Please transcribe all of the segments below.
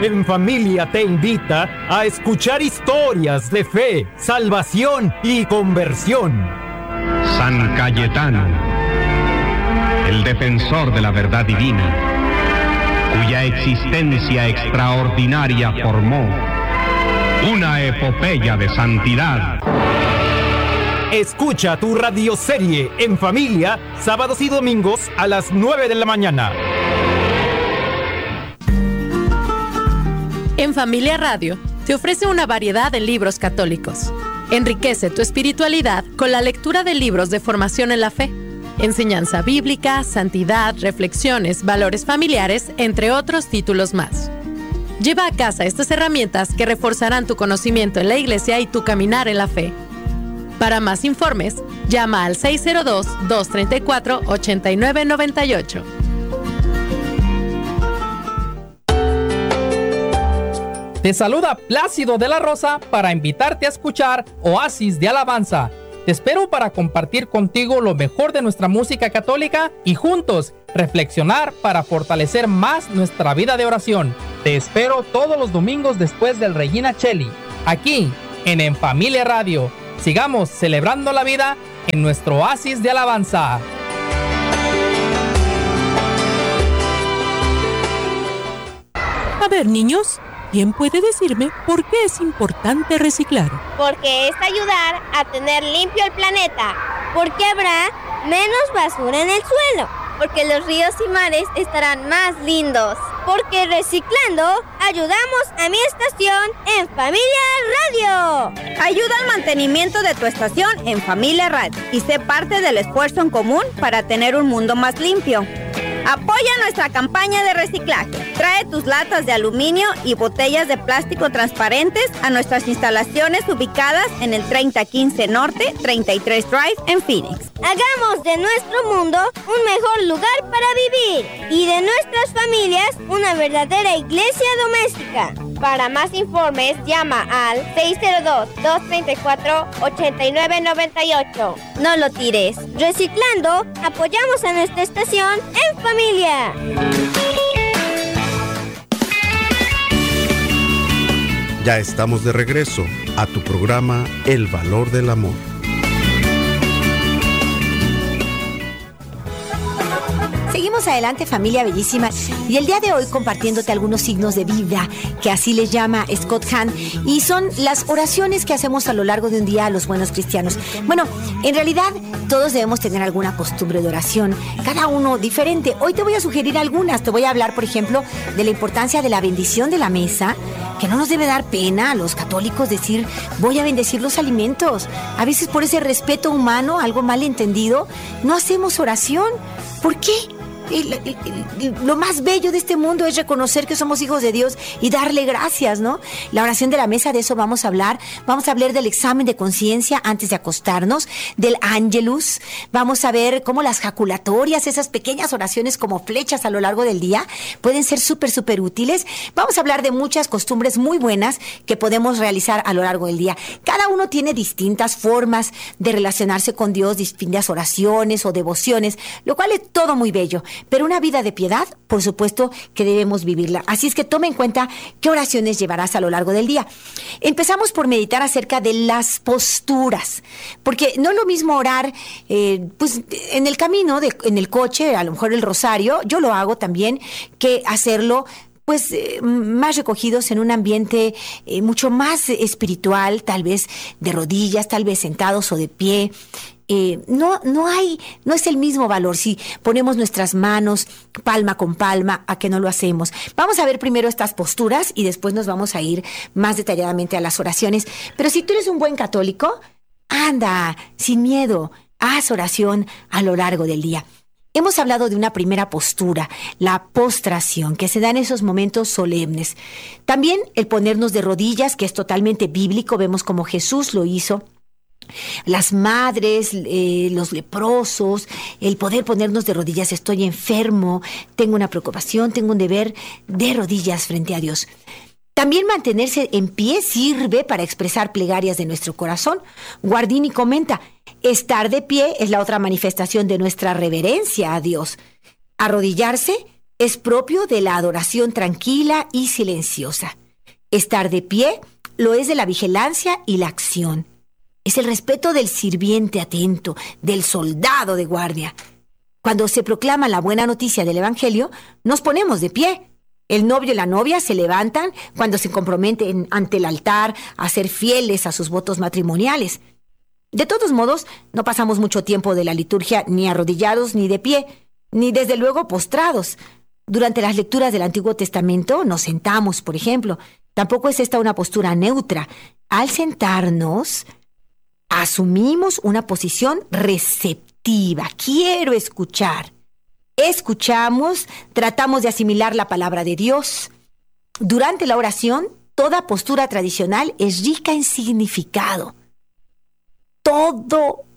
En Familia te invita a escuchar historias de fe, salvación y conversión. San Cayetano, el defensor de la verdad divina, cuya existencia extraordinaria formó una epopeya de santidad. Escucha tu radioserie En Familia, sábados y domingos a las 9 de la mañana. En Familia Radio te ofrece una variedad de libros católicos. Enriquece tu espiritualidad con la lectura de libros de formación en la fe, enseñanza bíblica, santidad, reflexiones, valores familiares, entre otros títulos más. Lleva a casa estas herramientas que reforzarán tu conocimiento en la Iglesia y tu caminar en la fe. Para más informes, llama al 602-234-8998. Te saluda Plácido de la Rosa para invitarte a escuchar Oasis de Alabanza. Te espero para compartir contigo lo mejor de nuestra música católica y juntos reflexionar para fortalecer más nuestra vida de oración. Te espero todos los domingos después del Regina Cheli, aquí en Familia Radio. Sigamos celebrando la vida en nuestro Oasis de Alabanza. A ver, niños, ¿quién puede decirme por qué es importante reciclar? Porque es ayudar a tener limpio el planeta. Porque habrá menos basura en el suelo. Porque los ríos y mares estarán más lindos. Porque reciclando, ayudamos a mi estación en Familia Radio. Ayuda al mantenimiento de tu estación en Familia Radio y sé parte del esfuerzo en común para tener un mundo más limpio. Apoya nuestra campaña de reciclaje. Trae tus latas de aluminio y botellas de plástico transparentes a nuestras instalaciones ubicadas en el 3015 Norte, 33 Drive en Phoenix. Hagamos de nuestro mundo un mejor lugar para vivir y de nuestras familias una verdadera iglesia doméstica. Para más informes, llama al 602-234-8998. No lo tires. Reciclando, apoyamos a nuestra estación en familia. Ya estamos de regreso a tu programa El Valor del Amor. Seguimos adelante, familia bellísima, y el día de hoy compartiéndote algunos signos de vida, que así les llama Scott Hahn, y son las oraciones que hacemos a lo largo de un día a los buenos cristianos. Bueno, en realidad todos debemos tener alguna costumbre de oración, cada uno diferente. Hoy te voy a sugerir algunas. Te voy a hablar, por ejemplo, de la importancia de la bendición de la mesa, que no nos debe dar pena a los católicos decir voy a bendecir los alimentos. A veces por ese respeto humano, algo mal entendido, no hacemos oración. ¿Por qué? Lo más bello de este mundo es reconocer que somos hijos de Dios y darle gracias, ¿no? La oración de la mesa, de eso vamos a hablar. Vamos a hablar del examen de conciencia antes de acostarnos, del ángelus. Vamos a ver cómo las jaculatorias, esas pequeñas oraciones como flechas a lo largo del día, pueden ser súper útiles. Vamos a hablar de muchas costumbres muy buenas que podemos realizar a lo largo del día. Cada uno tiene distintas formas de relacionarse con Dios, distintas oraciones o devociones, lo cual es todo muy bello. Pero una vida de piedad, por supuesto que debemos vivirla. Así es que toma en cuenta qué oraciones llevarás a lo largo del día. Empezamos por meditar acerca de las posturas, porque no es lo mismo orar pues en el camino, en el coche, a lo mejor el rosario, yo lo hago también, que hacerlo pues más recogidos en un ambiente mucho más espiritual, tal vez de rodillas, tal vez sentados o de pie. No es el mismo valor si ponemos nuestras manos palma con palma a que no lo hacemos. Vamos a ver primero estas posturas y después nos vamos a ir más detalladamente a las oraciones. Pero si tú eres un buen católico, anda, sin miedo, haz oración a lo largo del día. Hemos hablado de una primera postura, la postración, que se da en esos momentos solemnes. También el ponernos de rodillas, que es totalmente bíblico, vemos como Jesús lo hizo. Las madres, los leprosos, el poder ponernos de rodillas, estoy enfermo, tengo una preocupación, tengo un deber, de rodillas frente a Dios. También mantenerse en pie sirve para expresar plegarias de nuestro corazón. Guardini comenta, estar de pie es la otra manifestación de nuestra reverencia a Dios. Arrodillarse Es propio de la adoración tranquila y silenciosa. Estar de pie lo es de la vigilancia y la acción. Es el respeto del sirviente atento, del soldado de guardia. Cuando se proclama la buena noticia del Evangelio, nos ponemos de pie. El novio y la novia se levantan cuando se comprometen ante el altar a ser fieles a sus votos matrimoniales. De todos modos, no pasamos mucho tiempo de la liturgia ni arrodillados ni de pie, ni desde luego postrados. Durante las lecturas del Antiguo Testamento nos sentamos, por ejemplo. Tampoco es esta una postura neutra. Al sentarnos, asumimos una posición receptiva. Quiero escuchar. Escuchamos, tratamos de asimilar la palabra de Dios. Durante la oración, toda postura tradicional es rica en significado. Todo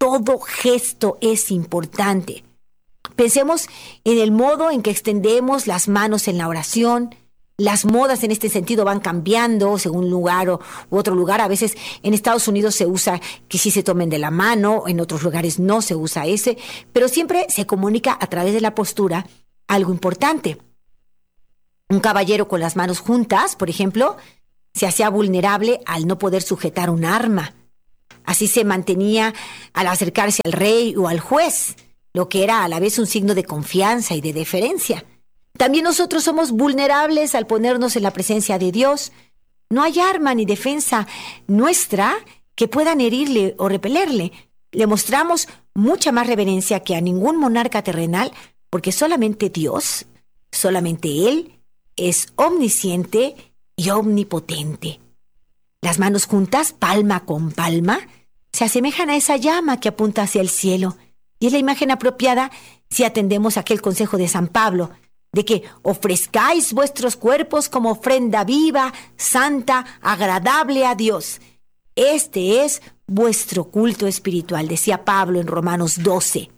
gesto es importante. Pensemos en el modo en que extendemos las manos en la oración. Las modas en este sentido van cambiando según un lugar u otro lugar. A veces en Estados Unidos se usa que sí se tomen de la mano, en otros lugares no se usa ese, pero siempre se comunica a través de la postura algo importante. Un caballero con las manos juntas, por ejemplo, se hacía vulnerable al no poder sujetar un arma. Así se mantenía al acercarse al rey o al juez, lo que era a la vez un signo de confianza y de deferencia. También nosotros somos vulnerables al ponernos en la presencia de Dios. No hay arma ni defensa nuestra que puedan herirle o repelerle. Le mostramos mucha más reverencia que a ningún monarca terrenal, porque solamente Dios, solamente Él, es omnisciente y omnipotente. Las manos juntas, palma con palma, se asemejan a esa llama que apunta hacia el cielo. Y es la imagen apropiada si atendemos a aquel consejo de San Pablo, de que ofrezcáis vuestros cuerpos como ofrenda viva, santa, agradable a Dios. Este es vuestro culto espiritual, decía Pablo en Romanos 12.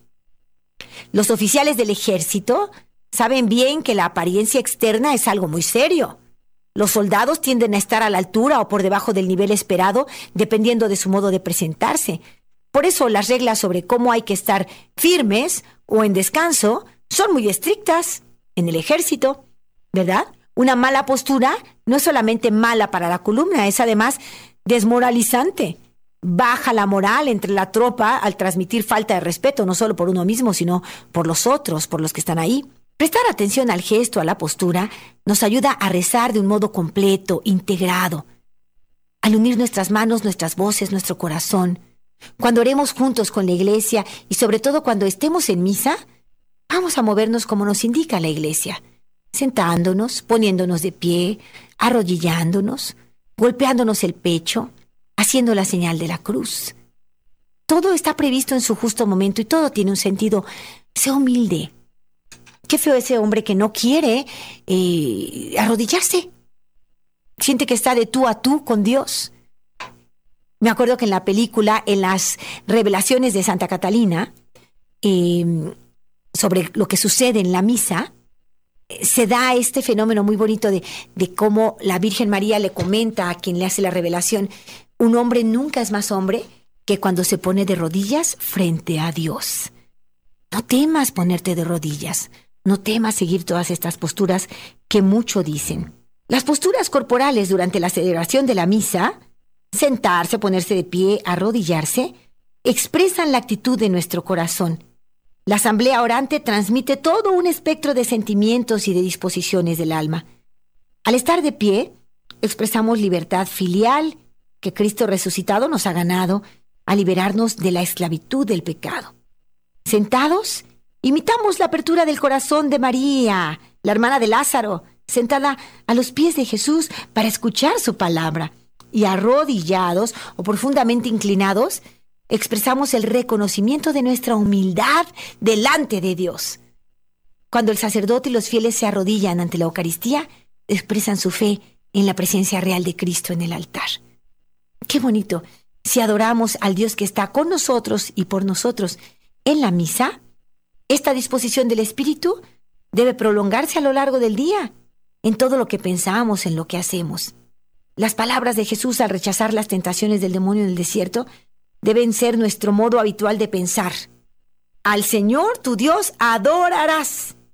Los oficiales del ejército saben bien que la apariencia externa es algo muy serio. Los soldados tienden a estar a la altura o por debajo del nivel esperado, dependiendo de su modo de presentarse. Por eso las reglas sobre cómo hay que estar firmes o en descanso son muy estrictas en el ejército, ¿verdad? Una mala postura no es solamente mala para la columna, es además desmoralizante. Baja la moral entre la tropa al transmitir falta de respeto, no solo por uno mismo, sino por los otros, por los que están ahí. Prestar atención al gesto, a la postura, nos ayuda a rezar de un modo completo, integrado. Al unir nuestras manos, nuestras voces, nuestro corazón, cuando oremos juntos con la iglesia y sobre todo cuando estemos en misa, vamos a movernos como nos indica la iglesia, sentándonos, poniéndonos de pie, arrodillándonos, golpeándonos el pecho, haciendo la señal de la cruz. Todo está previsto en su justo momento y todo tiene un sentido. Sé humilde. Qué feo ese hombre que no quiere arrodillarse. Siente que está de tú a tú con Dios. Me acuerdo que en la película, en las revelaciones de Santa Catalina, sobre lo que sucede en la misa, se da este fenómeno muy bonito de cómo la Virgen María le comenta a quien le hace la revelación: un hombre nunca es más hombre que cuando se pone de rodillas frente a Dios. No temas ponerte de rodillas, no temas seguir todas estas posturas que mucho dicen. Las posturas corporales durante la celebración de la misa, sentarse, ponerse de pie, arrodillarse, expresan la actitud de nuestro corazón. La asamblea orante transmite todo un espectro de sentimientos y de disposiciones del alma. Al estar de pie, expresamos libertad filial que Cristo resucitado nos ha ganado a liberarnos de la esclavitud del pecado. Sentados, imitamos la apertura del corazón de María, la hermana de Lázaro, sentada a los pies de Jesús para escuchar su palabra. Y arrodillados o profundamente inclinados, expresamos el reconocimiento de nuestra humildad delante de Dios. Cuando el sacerdote y los fieles se arrodillan ante la Eucaristía, expresan su fe en la presencia real de Cristo en el altar. ¡Qué bonito! Si adoramos al Dios que está con nosotros y por nosotros en la misa, esta disposición del Espíritu debe prolongarse a lo largo del día, en todo lo que pensamos, en lo que hacemos. Las palabras de Jesús al rechazar las tentaciones del demonio en el desierto deben ser nuestro modo habitual de pensar. Al Señor tu Dios adorarás.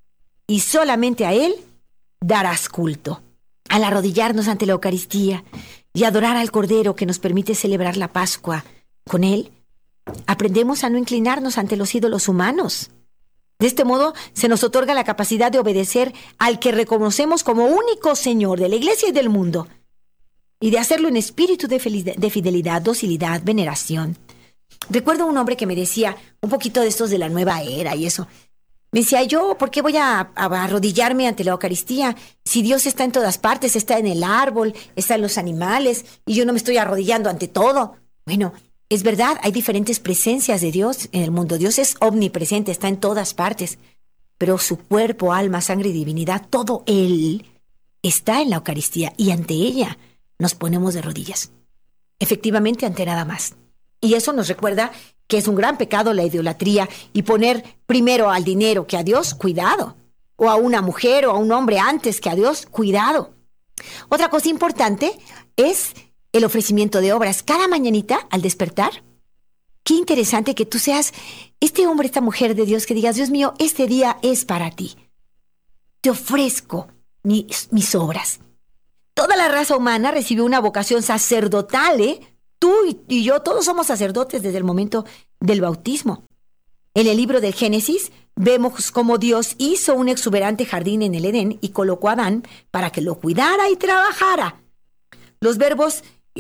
y solamente a Él darás culto. Al arrodillarnos ante la Eucaristía y adorar al Cordero que nos permite celebrar la Pascua con Él, aprendemos a no inclinarnos ante los ídolos humanos. De este modo, se nos otorga la capacidad de obedecer al que reconocemos como único Señor de la Iglesia y del mundo, y de hacerlo en espíritu de fidelidad, docilidad, veneración. Recuerdo un hombre que me decía, un poquito de estos de la nueva era y eso, me decía, yo, ¿por qué voy a arrodillarme ante la Eucaristía si Dios está en todas partes, está en el árbol, está en los animales, y yo no me estoy arrodillando ante todo? Bueno, es verdad, hay diferentes presencias de Dios en el mundo. Dios es omnipresente, está en todas partes. Pero su cuerpo, alma, sangre y divinidad, todo Él está en la Eucaristía, y ante ella nos ponemos de rodillas. Efectivamente, ante nada más. Y eso nos recuerda que es un gran pecado la idolatría y poner primero al dinero que a Dios, cuidado. O a una mujer o a un hombre antes que a Dios, cuidado. Otra cosa importante es el ofrecimiento de obras. Cada mañanita, al despertar, qué interesante que tú seas este hombre, esta mujer de Dios, que digas, Dios mío, este día es para ti. Te ofrezco mis obras. Toda la raza humana recibió una vocación sacerdotal, ¿eh? Tú y yo, todos somos sacerdotes desde el momento del bautismo. En el libro del Génesis, vemos cómo Dios hizo un exuberante jardín en el Edén y colocó a Adán para que lo cuidara y trabajara. Los verbos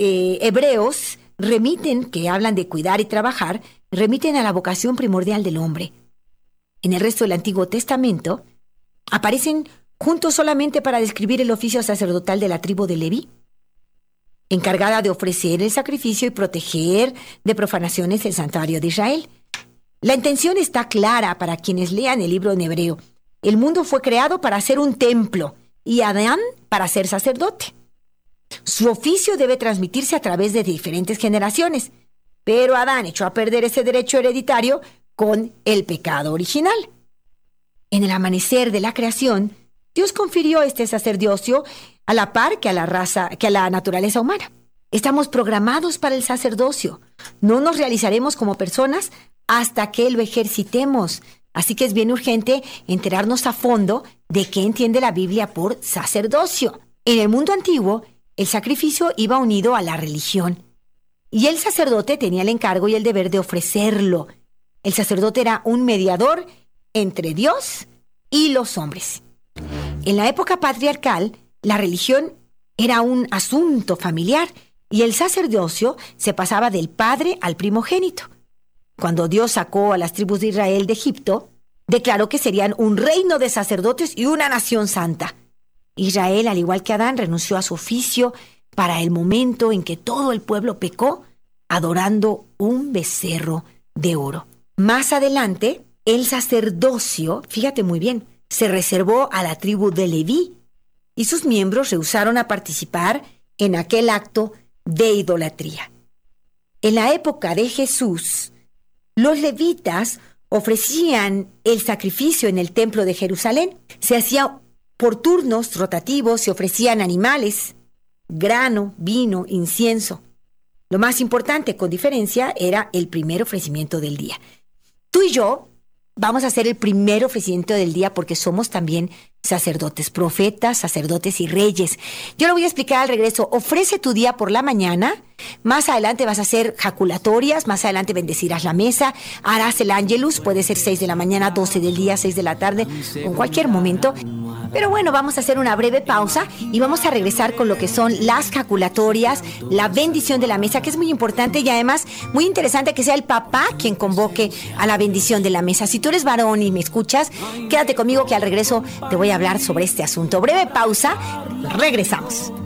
hebreos remiten, que hablan de cuidar y trabajar, remiten a la vocación primordial del hombre. En el resto del Antiguo Testamento aparecen juntos solamente para describir el oficio sacerdotal de la tribu de Leví, encargada de ofrecer el sacrificio y proteger de profanaciones el santuario de Israel. La intención está clara para quienes lean el libro en hebreo. El mundo fue creado para ser un templo y Adán para ser sacerdote. Su oficio debe transmitirse a través de diferentes generaciones, pero Adán echó a perder ese derecho hereditario con el pecado original. En el amanecer de la creación, Dios confirió este sacerdocio a la par que a la naturaleza humana. Estamos programados para el sacerdocio. No nos realizaremos como personas hasta que lo ejercitemos. Así que es bien urgente enterarnos a fondo de qué entiende la Biblia por sacerdocio. En el mundo antiguo, el sacrificio iba unido a la religión, y el sacerdote tenía el encargo y el deber de ofrecerlo. El sacerdote era un mediador entre Dios y los hombres. En la época patriarcal, la religión era un asunto familiar y el sacerdocio se pasaba del padre al primogénito. Cuando Dios sacó a las tribus de Israel de Egipto, declaró que serían un reino de sacerdotes y una nación santa. Israel, al igual que Adán, renunció a su oficio para el momento en que todo el pueblo pecó, adorando un becerro de oro. Más adelante, el sacerdocio, fíjate muy bien, se reservó a la tribu de Leví, y sus miembros rehusaron a participar en aquel acto de idolatría. En la época de Jesús, los levitas ofrecían el sacrificio en el templo de Jerusalén. Se hacía por turnos rotativos, se ofrecían animales, grano, vino, incienso. Lo más importante, con diferencia, era el primer ofrecimiento del día. Tú y yo vamos a hacer el primer ofrecimiento del día porque somos también sacerdotes, profetas, sacerdotes y reyes. Yo lo voy a explicar al regreso. Ofrece tu día por la mañana. Más adelante vas a hacer jaculatorias. Más adelante bendecirás la mesa. Harás el ángelus. Puede ser 6 de la mañana, 12 del día, 6 de la tarde, en cualquier momento. Pero bueno, vamos a hacer una breve pausa y vamos a regresar con lo que son las jaculatorias, la bendición de la mesa, que es muy importante y además muy interesante que sea el papá quien convoque a la bendición de la mesa. Si tú eres varón y me escuchas, quédate conmigo que al regreso te voy a hablar sobre este asunto. Breve pausa, regresamos.